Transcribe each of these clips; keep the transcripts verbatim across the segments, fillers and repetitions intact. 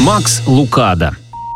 Макс Лукадо.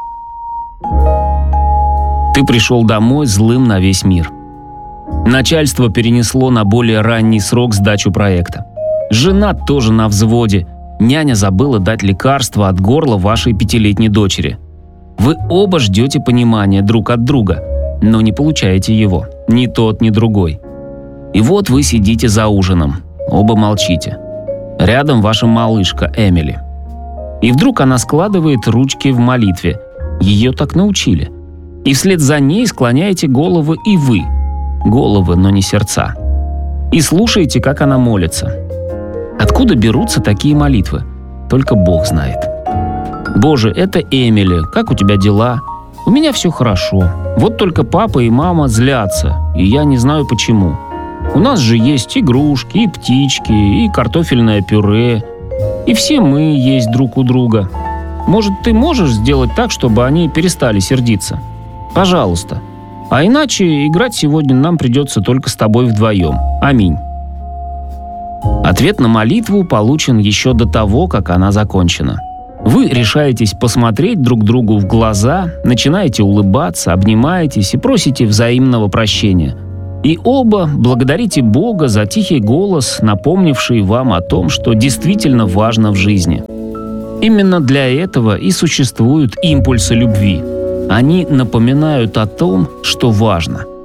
Ты пришел домой злым на весь мир. Начальство перенесло на более ранний срок сдачу проекта. Жена тоже на взводе. Няня забыла дать лекарство от горла вашей пятилетней дочери. Вы оба ждете понимания друг от друга, но не получаете его. Ни тот, ни другой. И вот вы сидите за ужином. Оба молчите. Рядом ваша малышка Эмили. И вдруг она складывает ручки в молитве. Ее так научили. И вслед за ней склоняете головы и вы. Головы, но не сердца. И слушаете, как она молится. Откуда берутся такие молитвы? Только Бог знает. «Боже, это Эмили. Как у тебя дела? У меня все хорошо. Вот только папа и мама злятся, и я не знаю почему. У нас же есть игрушки, и птички, и картофельное пюре. И все мы есть друг у друга. Может, ты можешь сделать так, чтобы они перестали сердиться? Пожалуйста. А иначе играть сегодня нам придется только с тобой вдвоем. Аминь». Ответ на молитву получен еще до того, как она закончена. Вы решаетесь посмотреть друг другу в глаза, начинаете улыбаться, обнимаетесь и просите взаимного прощения. И оба благодарите Бога за тихий голос, напомнивший вам о том, что действительно важно в жизни. Именно для этого и существуют импульсы любви. Они напоминают о том, что важно.